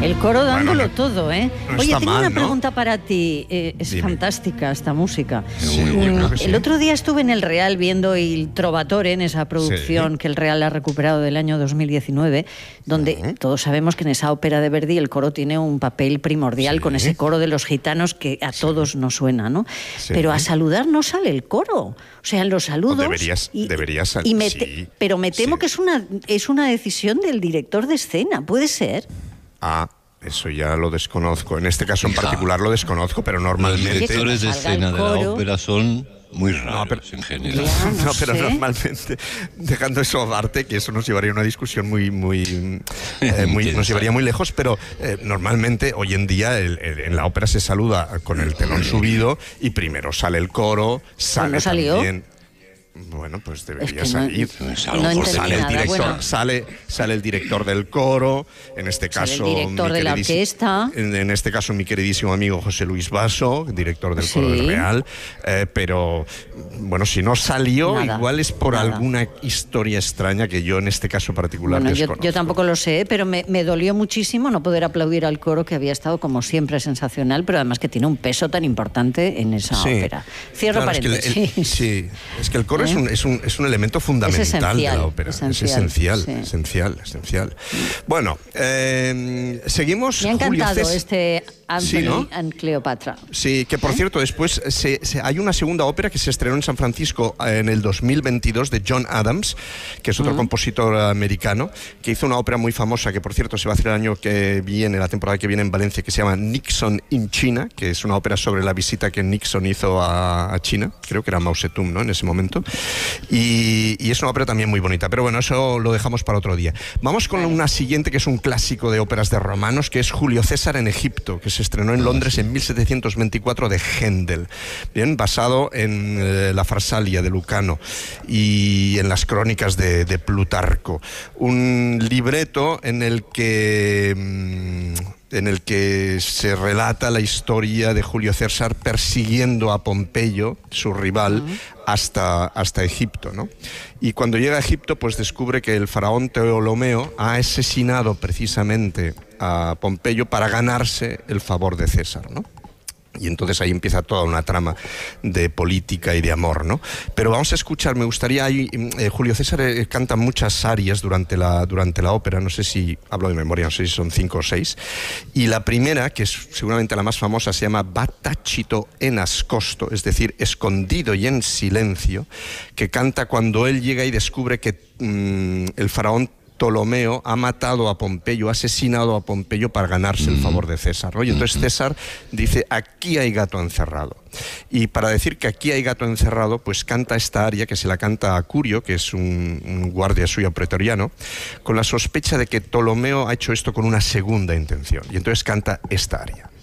El coro dándolo todo, ¿eh? No Oye, está tengo mal, una ¿no? pregunta para ti. Es Dime. fantástica esta música. Sí, yo creo que sí. El otro día estuve en el Real viendo Il Trovatore, en esa producción Sí. que el Real ha recuperado del año 2019, donde todos sabemos que en esa ópera de Verdi el coro tiene un papel primordial, Sí. con ese coro de los gitanos que a todos nos suena, ¿no? Sí. Pero a saludar no sale el coro. O sea, en los saludos... Deberías salir, sí. Pero me temo Sí. que es una decisión del director de escena. ¿Puede ser? Eso ya lo desconozco. En este caso en particular lo desconozco, pero Los normalmente... directores de salga el escena de la coro. ópera son muy raros pero- en general. Ya, no pero sé. normalmente, dejando eso aparte, que eso nos llevaría a una discusión nos llevaría muy lejos, pero normalmente hoy en día en la ópera se saluda con el telón subido y primero sale el coro, sale ¿No salió? también... Bueno, pues debería Es que no- salir. no entendí Sale el nada, director, bueno. sale el director del coro, en este Sale el caso director de la orquesta. en este caso mi queridísimo amigo José Luis Basso, director del coro del Sí. Real, pero bueno, si no salió, Nada, igual es por nada. alguna historia extraña que yo en este caso particular Bueno, desconozco. yo tampoco lo sé, pero me dolió muchísimo no poder aplaudir al coro, que había estado como siempre sensacional, pero además que tiene un peso tan importante en esa Sí. ópera. Cierro Claro, paréntesis. sí, es que el coro ¿Eh? es un elemento fundamental esencial, de la ópera. esencial, sí. Esencial. Bueno, seguimos. Me ha Julio encantado César. este Anthony Sí, ¿no? and Cleopatra. Sí, que por cierto, después hay una segunda ópera que se estrenó en San Francisco en el 2022 de John Adams, que es otro compositor americano, que hizo una ópera muy famosa que por cierto se va a hacer el año que viene, la temporada que viene en Valencia, que se llama Nixon in China, que es una ópera sobre la visita que Nixon hizo a China, creo que era Mao Zedong, ¿no?, en ese momento, y es una ópera también muy bonita, pero bueno, eso lo dejamos para otro día. Vamos con una siguiente que es un clásico de óperas de romanos, que es Julio César en Egipto, que se estrenó en Londres en 1724 de Händel, bien, basado en la Farsalia de Lucano y en las crónicas de Plutarco. Un libreto en el que se relata la historia de Julio César persiguiendo a Pompeyo, su rival, hasta Egipto, ¿no? Y cuando llega a Egipto, pues descubre que el faraón Ptolomeo ha asesinado precisamente a Pompeyo para ganarse el favor de César, ¿no? Y entonces ahí empieza toda una trama de política y de amor, ¿no? Pero vamos a escuchar, me gustaría, Julio César canta muchas arias durante la ópera, no sé si, hablo de memoria, no sé si son 5 o 6, y la primera, que es seguramente la más famosa, se llama Batacito en Ascosto, es decir, escondido y en silencio, que canta cuando él llega y descubre que el faraón Ptolomeo ha matado a Pompeyo, ha asesinado a Pompeyo para ganarse el favor de César, ¿no? Y entonces César dice, aquí hay gato encerrado. Y para decir que aquí hay gato encerrado, pues canta esta aria, que se la canta a Curio, que es un guardia suyo pretoriano, con la sospecha de que Ptolomeo ha hecho esto con una segunda intención. Y entonces canta esta aria.